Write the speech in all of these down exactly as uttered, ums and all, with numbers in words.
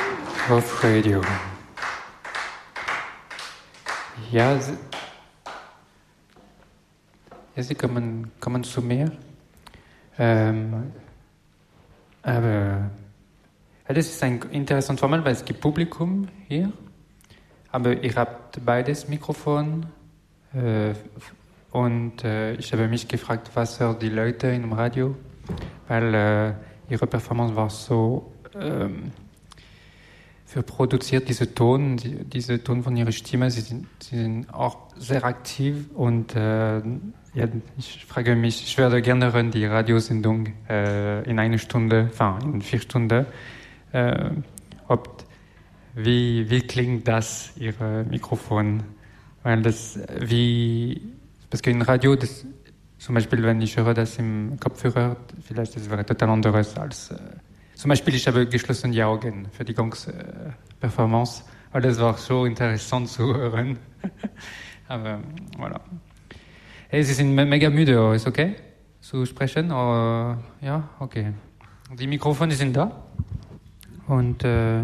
Auf Radio. Ja, sie, ja, sie kommen, kommen zu mir. Ähm, aber ja, das ist ein interessantes Format, weil es gibt Publikum hier. Aber ihr habt beides Mikrofon. Äh, und äh, ich habe mich gefragt, was hören die Leute im Radio? Weil äh, ihre Performance war so ähm, für produziert, diese Ton, die, diese Ton von ihrer Stimme, sie sind, sie sind auch sehr aktiv und äh, ja, ich frage mich, ich würde gerne hören die Radiosendung äh, in einer Stunde, enfin in vier Stunden, äh, ob, wie, wie klingt das, Ihr Mikrofon? Weil das, wie, parce qu'un Radio, das, zum Beispiel, wenn ich höre das im Kopfhörer, vielleicht das wäre total anderes als, äh, zum Beispiel, ich habe geschlossen die Augen für die ganze äh, Performance, weil das war so interessant zu hören. Aber, voilà. Hey, Sie sind me- mega müde, ist okay? Zu sprechen? Oder, ja, okay. Die Mikrofone sind da. Und, äh,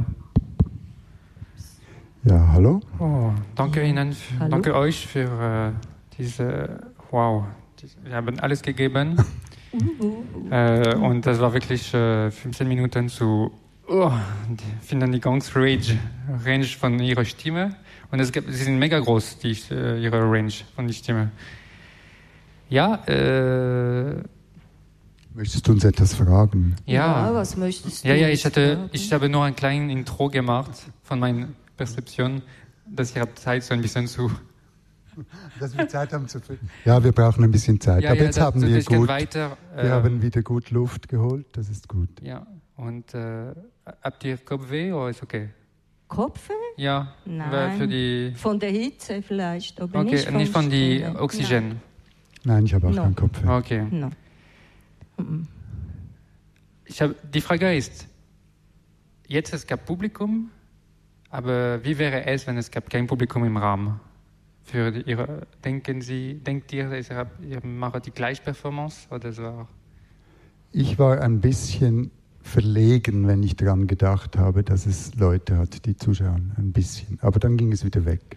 ja, hallo. Oh, danke Ihnen, Hallo. danke euch für äh, diese, wow, diese, wir haben alles gegeben. äh, und das war wirklich äh, fünfzehn Minuten zu, oh, die finden die ganze Range, Range von ihrer Stimme. Und es gibt, sie sind mega groß, die, äh, ihre Range von der Stimme. Ja, äh, Möchtest du uns etwas fragen? ja. Ja, was möchtest du? Ja, ja, ich, jetzt hatte, fragen? ich habe nur ein kleines Intro gemacht von meiner Perzeption, dass ihr habt Zeit, so ein bisschen zu... Dass wir Zeit haben zu viel. Ja, wir brauchen ein bisschen Zeit. Ja, Aber ja, jetzt das, haben das wir bisschen gut, weiter, äh, wir haben wieder gut Luft geholt. Das ist gut. Ja, und äh, habt ihr Kopfweh oder ist okay? Kopfweh? Ja, Nein. weil für die... Von der Hitze vielleicht, aber Okay, nicht von, nicht von die Stimme. Oxygen. Nein, ich habe auch No. keinen Kopf. Okay. No. Mm. Ich hab, die Frage ist, jetzt es gab Publikum, aber wie wäre es, wenn es gab kein Publikum im Raum? Für die, ihre, denken Sie, denkt ihr, dass ihr, ihr macht die gleiche Performance oder so? Ich war ein bisschen verlegen, wenn ich daran gedacht habe, dass es Leute hat, die zuschauen. Ein bisschen. Aber dann ging es wieder weg.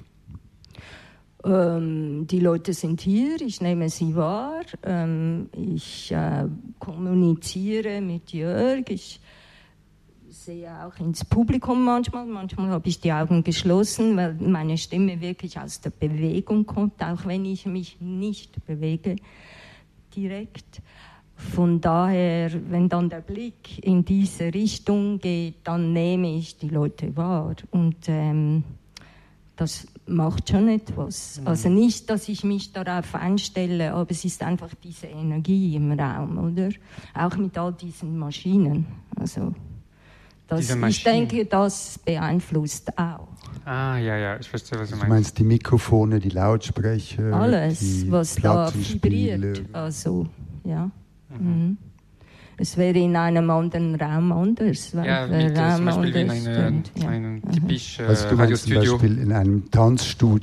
Ähm, die Leute sind hier, ich nehme sie wahr, ähm, ich äh, kommuniziere mit Jörg, ich sehe auch ins Publikum manchmal, manchmal habe ich die Augen geschlossen, weil meine Stimme wirklich aus der Bewegung kommt, auch wenn ich mich nicht bewege direkt. Von daher, wenn dann der Blick in diese Richtung geht, dann nehme ich die Leute wahr und ähm, das macht schon etwas. Mhm. Also nicht, dass ich mich darauf einstelle, aber es ist einfach diese Energie im Raum, oder? Auch mit all diesen Maschinen. Also das, Diese ich Maschinen. denke, das beeinflusst auch. Ah, ja, ja, ich verstehe, was du Du meinst. meinst die Mikrofone, die Lautsprecher, Alles, die was da Plattenspieler. vibriert. Also, ja. Mhm. Mhm. Es wäre in einem anderen Raum anders. Weil Ja, der mit, äh, Raum zum Beispiel in anders eine, stimmt, ja. einem typisch äh, Also du meinst zum Radiostudio. Beispiel in einem Tanzstudio.